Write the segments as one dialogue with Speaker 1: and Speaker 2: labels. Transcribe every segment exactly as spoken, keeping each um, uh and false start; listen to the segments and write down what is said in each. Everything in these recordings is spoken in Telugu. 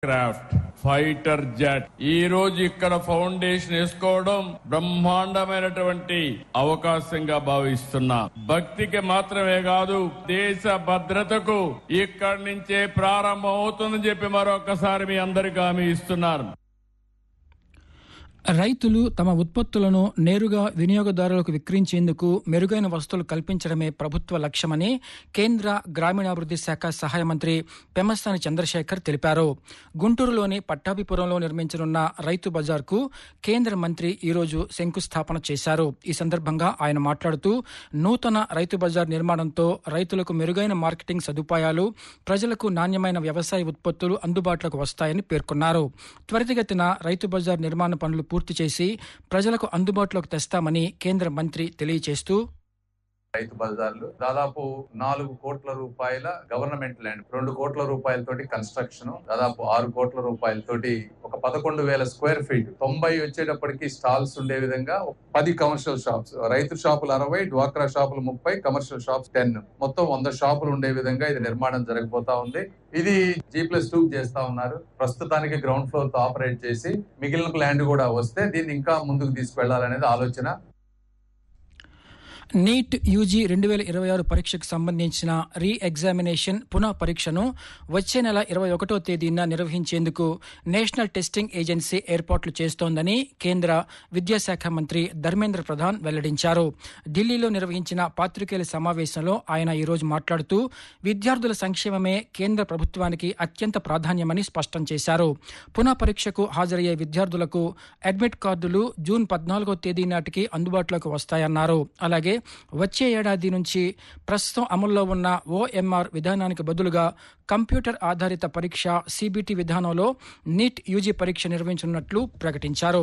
Speaker 1: క్రాఫ్ట్, ఫైటర్ జెట్ ఈ రోజు ఇక్కడ ఫౌండేషన్ వేసుకోవడం బ్రహ్మాండమైనటువంటి అవకాశంగా భావిస్తున్నా. భక్తికి మాత్రమే కాదు, దేశ భద్రతకు ఇక్కడి నుంచే ప్రారంభం అవుతుందని చెప్పి మరొకసారి మీ అందరికీ హామీ ఇస్తున్నారు.
Speaker 2: రైతులు తమ ఉత్పత్తులను నేరుగా వినియోగదారులకు విక్రయించేందుకు మెరుగైన వసతులు కల్పించడమే ప్రభుత్వ లక్ష్యమని కేంద్ర గ్రామీణాభివృద్ధి శాఖ సహాయ మంత్రి పెమ్మసాని చంద్రశేఖర్ తెలిపారు. గుంటూరులోని పట్టాభిపురంలో నిర్మించనున్న రైతు బజార్కు కేంద్ర మంత్రి ఈరోజు శంకుస్థాపన చేశారు. ఈ సందర్భంగా ఆయన మాట్లాడుతూ నూతన రైతు బజార్ నిర్మాణంతో రైతులకు మెరుగైన మార్కెటింగ్ సదుపాయాలు, ప్రజలకు నాణ్యమైన వ్యవసాయ ఉత్పత్తులు అందుబాటులోకి వస్తాయని పేర్కొన్నారు. త్వరితగతిన రైతు బజార్ నిర్మాణ పనులు పూర్తి చేసి ప్రజలకు అందుబాటులోకి తెస్తామని కేంద్ర మంత్రి తెలియజేస్తూ,
Speaker 3: రైతు బజార్లు దాదాపు నాలుగు కోట్ల రూపాయల గవర్నమెంట్ ల్యాండ్, రెండు కోట్ల రూపాయలతోటి కన్స్ట్రక్షన్, దాదాపు ఆరు కోట్ల రూపాయలతోటి ఒక పదకొండు వేల స్క్వేర్ ఫీట్, తొంభై వచ్చేటప్పటికి స్టాల్స్ ఉండే విధంగా పది కమర్షియల్ షాప్స్, రైతు షాపులు అరవై, డ్వాక్రా షాపులు ముప్పై, కమర్షియల్ షాప్స్ టెన్, మొత్తం వంద షాపులు ఉండే విధంగా ఇది నిర్మాణం జరగబోతా ఉంది. ఇది జీ ప్లస్ టూ చేస్తా ఉన్నారు. ప్రస్తుతానికి గ్రౌండ్ ఫ్లోర్ తో ఆపరేట్ చేసి మిగిలిన ల్యాండ్ కూడా వస్తే దీన్ని ఇంకా ముందుకు తీసుకువెళ్లాలనేది ఆలోచన.
Speaker 2: నీట్ యూజీ రెండు వేల ఇరవై ఆరు పరీక్షకు సంబంధించిన రీ ఎగ్జామినేషన్ పునః పరీక్షను వచ్చే నెల ఇరవై ఒకటో తేదీన నిర్వహించేందుకు నేషనల్ టెస్టింగ్ ఏజెన్సీ ఏర్పాట్లు చేస్తోందని కేంద్ర విద్యాశాఖ మంత్రి ధర్మేంద్ర ప్రధాన్ వెల్లడించారు. ఢిల్లీలో నిర్వహించిన పాత్రికేయుల సమావేశంలో ఆయన ఈరోజు మాట్లాడుతూ విద్యార్థుల సంక్షేమమే కేంద్ర ప్రభుత్వానికి అత్యంత ప్రాధాన్యమని స్పష్టం చేశారు. పునః పరీక్షకు హాజరయ్యే విద్యార్థులకు అడ్మిట్ కార్డులు జూన్ పద్నాలుగో తేదీ నాటికి అందుబాటులోకి వస్తాయన్నారు. అలాగే వచ్చే ఏడాది నుంచి ప్రస్తుతం అమల్లో ఉన్న ఓఎంఆర్ విధానానికి బదులుగా కంప్యూటర్ ఆధారిత పరీక్ష సీబీటీ విధానంలో నీట్ యూజీ పరీక్ష నిర్వహించనున్నట్లు ప్రకటించారు.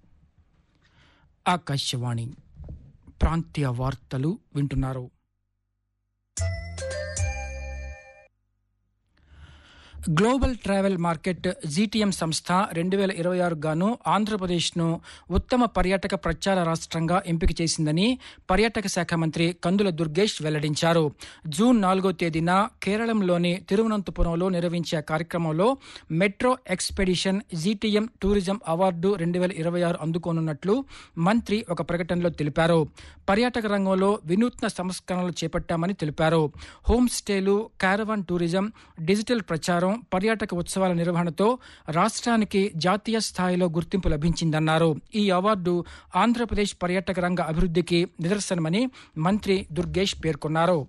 Speaker 2: ఆకాశవాణి ప్రాంతీయ వార్తలు వింటున్నారు. గ్లోబల్ ట్రావెల్ మార్కెట్ జీటీఎం సంస్థ రెండు వేల ఇరవై ఆరు గాను ఆంధ్రప్రదేశ్ను ఉత్తమ పర్యాటక ప్రచార రాష్ట్రంగా ఎంపిక చేసిందని పర్యాటక శాఖ మంత్రి కందుల దుర్గేష్ వెల్లడించారు. జూన్ నాలుగో తేదీన కేరళంలోని తిరువనంతపురంలో నిర్వహించే కార్యక్రమంలో metro expedition GTM tourism award రెండు వేల ఇరవై ఆరు అందుకోనున్నట్లు మంత్రి ఒక ప్రకటనలో తెలిపారు. పర్యాటక రంగంలో వినూత్న సంస్కరణలు చేపట్టామని తెలిపారు. హోమ్ స్టేలు, క్యారవాన్ టూరిజం, డిజిటల్ ప్రచారం, పర్యాటక ఉత్సవాల నిర్వహణతో రాష్ట్రానికి జాతీయ స్థాయిలో గుర్తింపు లభించిందన్నారు. ఈ అవార్డు ఆంధ్రప్రదేశ్ పర్యాటక రంగ అభివృద్ధికి నిదర్శనమని మంత్రి దుర్గేష్ పేర్కొన్నారు.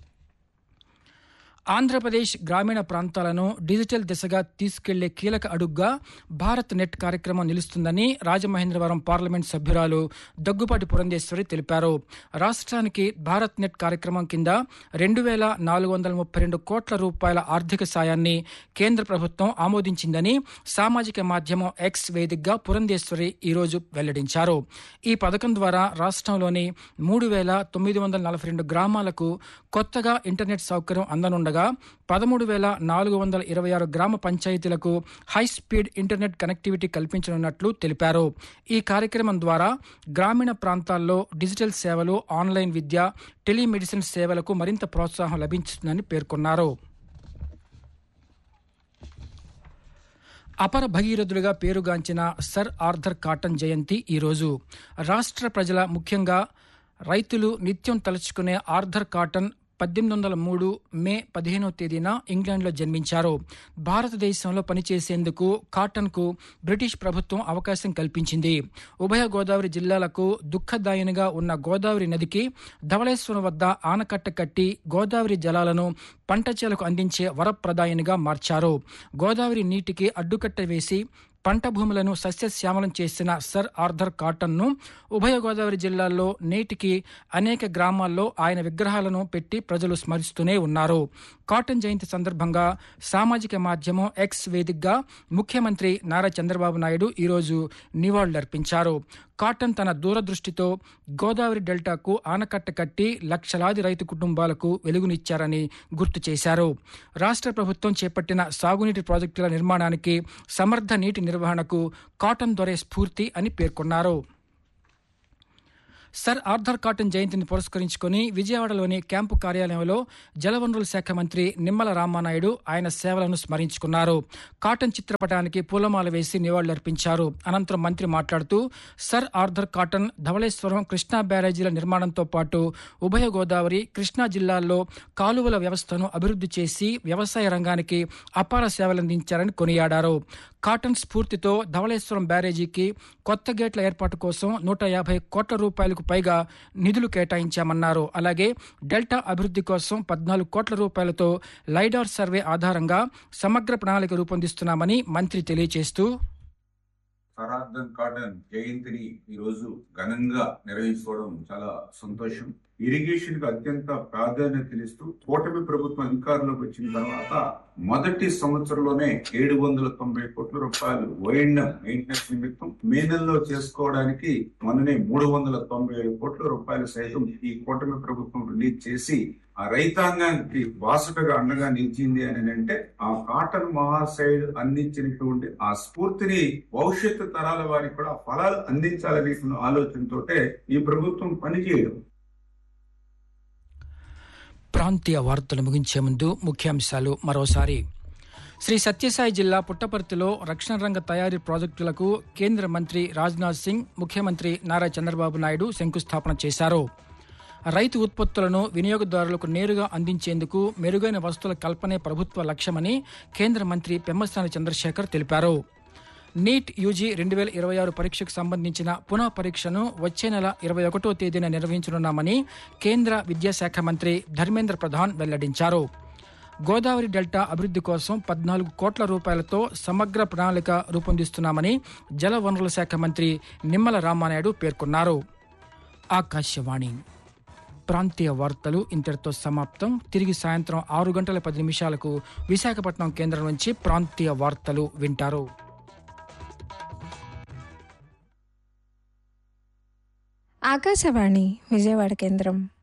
Speaker 2: ఆంధ్రప్రదేశ్ గ్రామీణ ప్రాంతాలను డిజిటల్ దిశగా తీసుకెళ్లే కీలక అడుగ్గా భారత్ నెట్ కార్యక్రమం నిలుస్తుందని రాజమహేంద్రవరం పార్లమెంట్ సభ్యురాలు దగ్గుపాటి పురంధేశ్వరి తెలిపారు. రాష్ట్రానికి భారత్ నెట్ కార్యక్రమం కింద రెండు వేల నాలుగు వందల ముప్పై రెండు కోట్ల రూపాయల ఆర్థిక సాయాన్ని కేంద్ర ప్రభుత్వం ఆమోదించిందని సామాజిక మాధ్యమం ఎక్స్ వేదికగా పురంధేశ్వరి ఈరోజు వెల్లడించారు. ఈ పథకం ద్వారా రాష్ట్రంలోని మూడు వేల తొమ్మిది వందల నలభై రెండు గ్రామాలకు కొత్తగా ఇంటర్నెట్ సౌకర్యం అందనుండగా పదమూడు వేల నాలుగు వందల ఇరవై ఆరు గ్రామ పంచాయతీలకు హై స్పీడ్ ఇంటర్నెట్ కనెక్టివిటీ కల్పించనున్నట్లు తెలిపారు. ఈ కార్యక్రమం ద్వారా గ్రామీణ ప్రాంతాల్లో డిజిటల్ సేవలు, ఆన్లైన్ విద్య, టెలిమెడిసిన్ సేవలకు మరింత ప్రోత్సాహం లభించుతుందని పేర్కొన్నారు. అపర భగీరథుడిగా పేరుగాంచిన సర్ ఆర్థర్ కాటన్ జయంతి ఈరోజు. రాష్ట్ర ప్రజల, ముఖ్యంగా రైతులు నిత్యం తలుచుకునే ఆర్థర్ కాటన్ పద్దెనిమిది వందల మూడు మే పదిహేనవ తేదీన ఇంగ్లాండ్లో జన్మించారు. భారతదేశంలో పనిచేసేందుకు కాటన్కు బ్రిటిష్ ప్రభుత్వం అవకాశం కల్పించింది. ఉభయ గోదావరి జిల్లాలకు దుఃఖదాయినిగా ఉన్న గోదావరి నదికి ధవళేశ్వరం వద్ద ఆనకట్ట కట్టి గోదావరి జలాలను పంట చేలకు అందించే వరప్రదాయినిగా మార్చారు. గోదావరి నీటికి అడ్డుకట్ట వేసి పంట భూములను సస్యశ్యామలం చేసిన సర్ ఆర్థర్ కాటన్ను ఉభయ గోదావరి జిల్లాల్లో నేటికి అనేక గ్రామాల్లో ఆయన విగ్రహాలను పెట్టి ప్రజలు స్మరిస్తూనే ఉన్నారు. కాటన్ జయంతి సందర్భంగా సామాజిక మాధ్యమం ఎక్స్ వేదికగా ముఖ్యమంత్రి నారా చంద్రబాబు నాయుడు ఈరోజు నివాళులర్పించారు. కాటన్ తన దూరదృష్టితో గోదావరి డెల్టాకు ఆనకట్ట కట్టి లక్షలాది రైతు కుటుంబాలకు వెలుగునిచ్చారని గుర్తు చేశారు. రాష్ట్ర ప్రభుత్వం చేపట్టిన సాగునీటి ప్రాజెక్టుల నిర్మాణానికి, సమర్థ నీటి నిర్వహణకు కాటన్ దొరే స్ఫూర్తి అని పేర్కొన్నారు. సర్ ఆర్థర్ కాటన్ జయంతిని పురస్కరించుకుని విజయవాడలోని క్యాంపు కార్యాలయంలో జలవనరుల శాఖ మంత్రి నిమ్మల రామానాయుడు ఆయన సేవలను స్మరించుకున్నారు. కాటన్ చిత్రపటానికి పూలమాల వేసి నివాళులర్పించారు. అనంతరం మంత్రి మాట్లాడుతూ sir Arthur cotton Dhavaleswaram Krishna బ్యారేజీల నిర్మాణంతో పాటు ఉభయ గోదావరి కృష్ణా జిల్లాల్లో కాలువల వ్యవస్థను అభివృద్ధి చేసి వ్యవసాయ రంగానికి అపార సేవలందించారని కొనియాడారు. కాటన్ స్ఫూర్తితో ధవళేశ్వరం బ్యారేజీకి కొత్త గేట్ల ఏర్పాటు కోసం నూట యాభై కోట్ల రూపాయలకు పైగా నిధులు కేటాయించామన్నారు. అలాగే డెల్టా అభివృద్ధి కోసం పద్నాలుగు కోట్ల రూపాయలతో లైడార్ సర్వే ఆధారంగా సమగ్ర ప్రణాళిక రూపొందిస్తున్నామని మంత్రి తెలియజేస్తూ
Speaker 4: సర్ ఆర్థర్ కాటన్ జయంతిని ఈ రోజు ఘనంగా నిర్వహించుకోవడం చాలా సంతోషం. ఇరిగేషన్ కు అత్యంత ప్రాధాన్యతనిస్తూ కూటమి ప్రభుత్వం అధికారంలోకి వచ్చిన తర్వాత మొదటి సంవత్సరంలోనే ఏడు వందల తొంభై కోట్ల రూపాయలు ఓఎండ్ఎం మెయింటెనెన్స్ నిమిత్తం మే నెలలో చేసుకోవడానికి మొన్ననే మూడు వందల తొంభై ఏడు కోట్ల రూపాయలు సైతం ఈ కూటమి ప్రభుత్వం రిలీజ్ చేసి ఆ రైతాంగానికి బాసటగా అండగా నిలిచింది అని అంటే ఆ కాటన్ మహాసైడ్ అందించినటువంటి ఆ స్ఫూర్తిని భవిష్యత్తు తరాల వారికి కూడా ఫలాలు అందించాలనే ఆలోచనతో ఈ ప్రభుత్వం పనిచేయడం.
Speaker 2: ప్రాంతీయ వార్తలు ముగించే ముందు ముఖ్యాంశాలు మరోసారి. శ్రీ సత్యసాయి జిల్లా పుట్టపర్తిలో రక్షణ రంగ తయారీ ప్రాజెక్టులకు కేంద్ర మంత్రి రాజ్నాథ్ సింగ్, ముఖ్యమంత్రి నారా చంద్రబాబు నాయుడు శంకుస్థాపన చేశారు. రైతు ఉత్పత్తులను వినియోగదారులకు నేరుగా అందించేందుకు మెరుగైన వస్తువుల కల్పనే ప్రభుత్వ లక్ష్యమని కేంద్ర మంత్రి పెమ్మసాని చంద్రశేఖర్ తెలిపారు. నీట్ యూజీ రెండు వేల ఇరవై ఆరు పరీక్షకు సంబంధించిన పునః పరీక్షను వచ్చే నెల ఇరవై ఒకటో తేదీన నిర్వహించనున్నామని కేంద్ర విద్యాశాఖ మంత్రి ధర్మేంద్ర ప్రధాన్ వెల్లడించారు. గోదావరి డెల్టా అభివృద్ధి కోసం పద్నాలుగు కోట్ల రూపాయలతో సమగ్ర ప్రణాళిక రూపొందిస్తున్నామని జల వనరుల శాఖ మంత్రి నిమ్మల రామానాయుడు పేర్కొన్నారు. ఆకాశవాణి ప్రాంతీయ వార్తలు ఇంతటితో సమాప్తం. తిరిగి సాయంత్రం ఆరు గంటల పది నిమిషాలకు విశాఖపట్నం కేంద్రం నుంచి ప్రాంతీయ వార్తలు వింటారు.
Speaker 5: ఆకాశవాణి విజయవాడ కేంద్రం.